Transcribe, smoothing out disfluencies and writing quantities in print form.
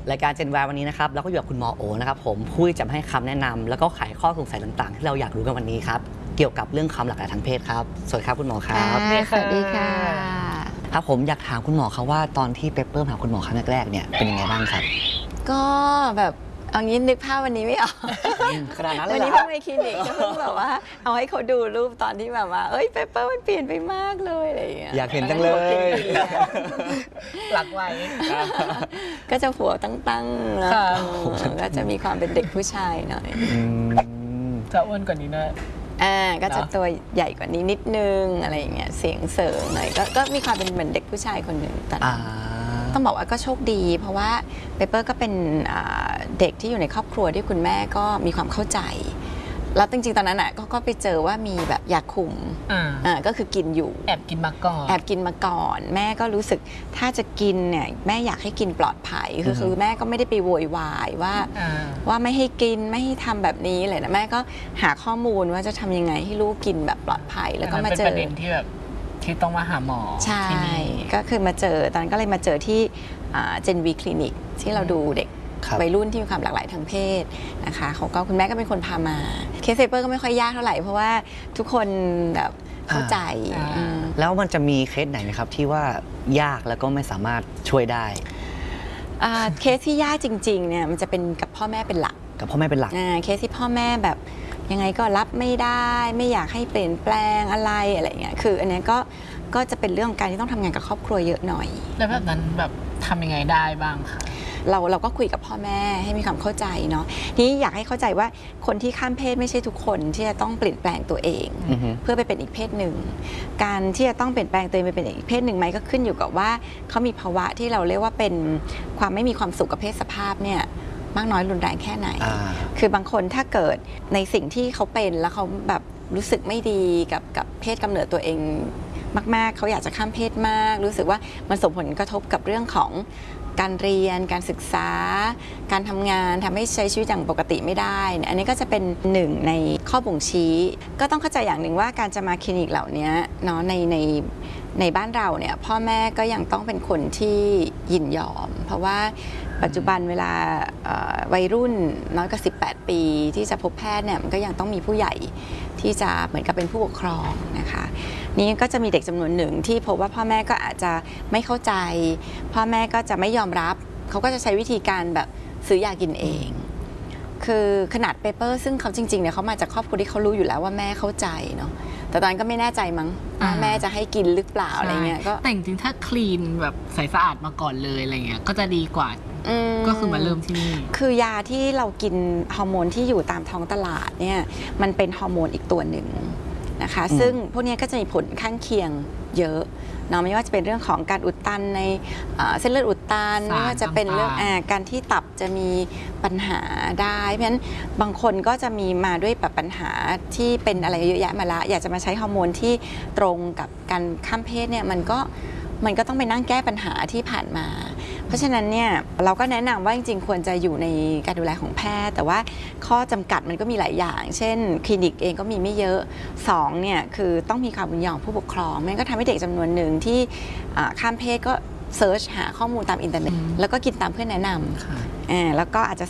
รายการ Gen Y วันนี้นะครับเราก็อยู่กับคุณหมอโอนะครับผมผู้จะให้คำแนะนำแล้วก็ไขข้อสงสัยต่างๆที่เราอยากรู้กันวันนี้ครับเกี่ยวกับเรื่องความหลากหลายทางเพศครับสวัสดีครับคุณหมอครับสวัสดีค่ะครับผมอยากถามคุณหมอครับว่าตอนที่เปเปอร์ถามคุณหมอครั้งแรกๆเนี่ยเป็นยังไงบ้างครับก็แบบเอางี้นึกภาพวันนี้ไม่ออกขนาดนั้นเลยวันนี้เพิ่งไปคลินิกก็เพิ่งแบบว่าเอาให้เขาดูรูปตอนที่แบบว่าเอ้ยเปเปอร์มันเปลี่ยนไปมากเลยอะไรอย่างเงี้ยอยากเห็นจังเลยหลักไว้ก็จะหัวตั้งๆแล้วก็จะมีความเป็นเด็กผู้ชายหน่อยจะอ้วนกว่านี้นะก็จะตัวใหญ่กว่านี้นิดนึงอะไรอย่างเงี้ยเสียงเสริงหน่อยก็มีความเป็นเหมือนเด็กผู้ชายคนหนึ่งแต่ต้องบอกว่าก็โชคดีเพราะว่าเปเปอร์ก็เป็นเด็กที่อยู่ในครอบครัวที่คุณแม่ก็มีความเข้าใจแล้วจริงๆตอนนั้นก็ไปเจอว่ามีแบบยาคุมก็คือกินอยู่แอบกินมาก่อนแม่ก็รู้สึกถ้าจะกินเนี่ยแม่อยากให้กินปลอดภัยคือแม่ก็ไม่ได้ไปโวยวายว่าไม่ให้กินไม่ให้ทำแบบนี้เลยนะแม่ก็หาข้อมูลว่าจะทำยังไงให้ลูกกินแบบปลอดภัยแล้วก็มาเจอเป็นประเด็นที่แบบที่ต้องมาหาหมอใช่ก็คือมาเจอตอนนั้นก็เลยมาเจอที่เจนวีคลินิกที่เราดูเด็กวัยรุ่นที่มีความหลากหลายทางเพศนะคะเขาก็คุณแม่ก็เป็นคนพามาเคสเปเปอร์ก็ไม่ค่อยยากเท่าไหร่เพราะว่าทุกคนแบบเข้าใจแล้วมันจะมีเคสไหนไหมครับที่ว่ายากแล้วก็ไม่สามารถช่วยได้เคสที่ยากจริงๆเนี่ยมันจะเป็นกับพ่อแม่เป็นหลักเคสที่พ่อแม่แบบยังไงก็รับไม่ได้ไม่อยากให้เปลี่ยนแปลงอะไรเงี้ยคืออันนี้ก็จะเป็นเรื่องการที่ต้องทำงานกับครอบครัวเยอะหน่อยแล้วแบบนั้นแบบทำยังไงได้บ้างคะเราก็คุยกับพ่อแม่ให้มีความเข้าใจเนาะนี่อยากให้เข้าใจว่าคนที่ข้ามเพศไม่ใช่ทุกคนที่จะต้องเปลี่ยนแปลงตัวเองเพื่อไปเป็นอีกเพศหนึ่งการที่จะต้องเปลี่ยนแปลงตัวเองไปเป็นอีกเพศหนึ่งไหมก็ขึ้นอยู่กับว่าเขามีภาวะที่เราเรียกว่าเป็นความไม่มีความสุขกับเพศสภาพเนี่ยมากน้อยรุนแรงแค่ไหนคือบางคนถ้าเกิดในสิ่งที่เขาเป็นแล้วเขาแบบรู้สึกไม่ดีกับเพศกำเนิดตัวเองมากๆเขาอยากจะข้ามเพศมากรู้สึกว่ามันส่งผลกระทบกับเรื่องของการเรียนการศึกษาการทำงานทำให้ใช้ชีวิตอย่างปกติไม่ได้อันนี้ก็จะเป็นหนึ่งในข้อบ่งชี้ก็ต้องเข้าใจอย่างหนึ่งว่าการจะมาคลินิกเหล่านี้เนาะในบ้านเราเนี่ยพ่อแม่ก็ยังต้องเป็นคนที่ยินยอมเพราะว่าปัจจุบันเวลาวัยรุ่นน้อยกว่า18 ปีที่จะพบแพทย์เนี่ยมันก็ยังต้องมีผู้ใหญ่ที่จะเหมือนกับเป็นผู้ปกครองนะคะนี้ก็จะมีเด็กจำนวนหนึ่งที่พบว่าพ่อแม่ก็อาจจะไม่เข้าใจพ่อแม่ก็จะไม่ยอมรับเขาก็จะใช้วิธีการแบบซื้อยากินเองคือขนาดเปเปอร์ซึ่งเขาจริงๆเนี่ยเขามาจากครอบครัวที่เขารู้อยู่แล้วว่าแม่เข้าใจเนาะแต่ตอนนั้นก็ไม่แน่ใจมั้งแม่จะให้กินหรือเปล่าอะไรเงี้ยก็แต่จริงๆถ้าคลีนแบบใสสะอาดมาก่อนเลยอะไรเงี้ยก็จะดีกว่าก็คือมาเริ่มที่นี่คือยาที่เรากินฮอร์โมนที่อยู่ตามท้องตลาดเนี่ยมันเป็นฮอร์โมนอีกตัวหนึ่งนะคะซึ่งพวกนี้ก็จะมีผลข้างเคียงเยอะเนาะไม่ว่าจะเป็นเรื่องของการอุดตันในเส้นเลือดอุดตันไม่ว่าจะเป็นเรื่องการที่ตับจะมีปัญหาได้เพราะฉะนั้นบางคนก็จะมีมาด้วยแบบปัญหาที่เป็นอะไรเยอะแยะมาละอยากจะมาใช้ฮอร์โมนที่ตรงกับการข้ามเพศเนี่ยมันก็ต้องไปนั่งแก้ปัญหาที่ผ่านมาเพราะฉะนั้นเนี่ยเราก็แนะนำว่าจริงๆควรจะอยู่ในการดูแลของแพทย์แต่ว่าข้อจำกัดมันก็มีหลายอย่างเช่นคลินิกเองก็มีไม่เยอะ2เนี่ยคือต้องมีความยินยอมผู้ปกครองมันก็ทำให้เด็กจำนวนหนึ่งที่ข้ามเพศก็เซิร์ชหาข้อมูลตามอินเทอร์เน็ตแล้วก็กินตามเพื่อนแนะนำแล้วก็อาจจะ